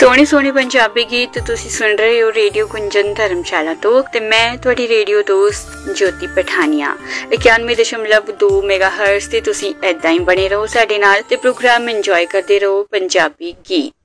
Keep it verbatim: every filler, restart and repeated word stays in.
सोहने सोहने पंजाबी गीत तुसी सुन रहे हो रेडियो कुंजन धर्मशाला तो ते मैं थोड़ी रेडियो दोस्त ज्योति पठानिया इक्यानवे दशमलव दो मेगा हर्ट्ज ते तुसी ऐदां ही बने रहो साडे नाल ते प्रोग्राम इंजॉय करते रहो पंजाबी गीत।